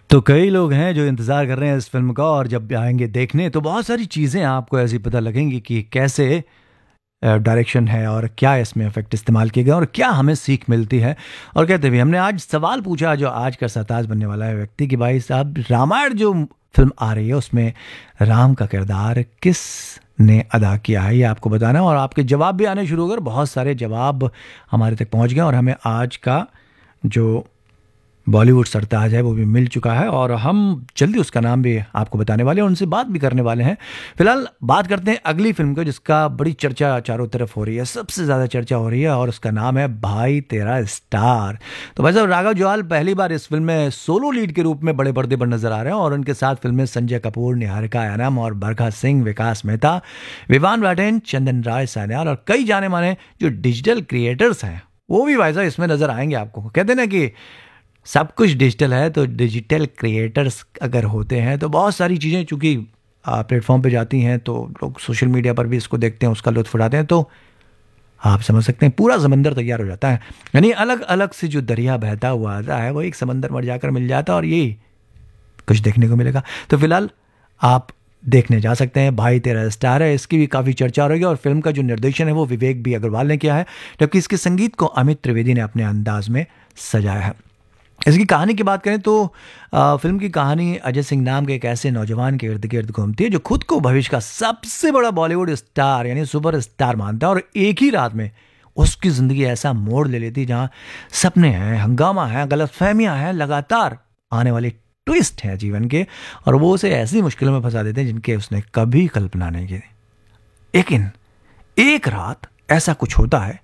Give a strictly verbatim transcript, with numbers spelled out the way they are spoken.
तो कई लोग हैं जो इंतज़ार कर रहे हैं इस फ़िल्म का, और जब आएँगे देखने तो बहुत सारी चीज़ें आपको ऐसी पता लगेंगी कि कैसे अ, डायरेक्शन है और क्या इसमें इफ़ेक्ट इस्तेमाल किए गए और क्या हमें सीख मिलती है। और कहते भी हमने आज सवाल पूछा जो आज का सरताज बनने वाला है व्यक्ति कि भाई साहब, रामायण जो फ़िल्म आ रही है उसमें राम का किरदार किस ने अदा किया है, ये आपको बताना है। और आपके जवाब भी आने शुरू हो गए, बहुत सारे जवाब हमारे तक पहुंच गए और हमें आज का जो बॉलीवुड सरताज है वो भी मिल चुका है, और हम जल्दी उसका नाम भी आपको बताने वाले हैं, उनसे बात भी करने वाले हैं। फिलहाल बात करते हैं अगली फिल्म को जिसका बड़ी चर्चा चारों तरफ हो रही है, सबसे ज़्यादा चर्चा हो रही है, और उसका नाम है भाई तेरा स्टार। तो भाई साहब, राघव जुआल पहली बार इस फिल्म में सोलो लीड के रूप में बड़े पर्दे पर नजर आ रहे हैं, और उनके साथ फिल्म में संजय कपूर, निहारिका यानम और बरखा सिंह, विकास मेहता, विवान वाटेन, चंदन राय सान्याल और कई जाने माने जो डिजिटल क्रिएटर्स हैं वो भी भाई साहब इसमें नजर आएंगे आपको। कहते हैं ना कि सब कुछ डिजिटल है, तो डिजिटल क्रिएटर्स अगर होते हैं तो बहुत सारी चीज़ें चूँकि प्लेटफॉर्म पे जाती हैं तो लोग सोशल मीडिया पर भी इसको देखते हैं, उसका लुत्फ उठाते हैं, तो आप समझ सकते हैं पूरा समंदर तैयार हो जाता है। यानी अलग अलग से जो दरिया बहता हुआ आता है वो एक समंदर में जाकर मिल जाता है, और यही कुछ देखने को मिलेगा। तो फिलहाल आप देखने जा सकते हैं, भाई तेरा स्टार है, इसकी भी काफ़ी चर्चा हो रही है। और फिल्म का जो निर्देशन है वो विवेक बी अग्रवाल ने किया है, जबकि इसके संगीत को अमित त्रिवेदी ने अपने अंदाज में सजाया है। इसकी कहानी की बात करें तो आ, फिल्म की कहानी अजय सिंह नाम के एक ऐसे नौजवान के इर्द गिर्द घूमती है जो खुद को भविष्य का सबसे बड़ा बॉलीवुड स्टार यानी सुपर स्टार मानता है, और एक ही रात में उसकी ज़िंदगी ऐसा मोड़ ले लेती है जहाँ सपने हैं, हंगामा है, गलतफहमियां हैं, लगातार आने वाले ट्विस्ट हैं जीवन के, और वो उसे ऐसी मुश्किलों में फंसा देते हैं जिनके उसने कभी कल्पना नहीं की थी। लेकिन एक रात ऐसा कुछ होता है